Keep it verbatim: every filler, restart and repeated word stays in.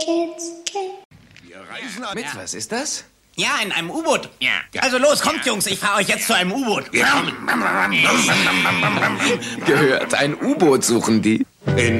Wir reisen ab. Mit, was ist das? Ja, in einem U-Boot. Ja. Also los, kommt Jungs, ich fahre euch jetzt zu einem U-Boot. Wir kommen. Gehört, ein U-Boot suchen die. In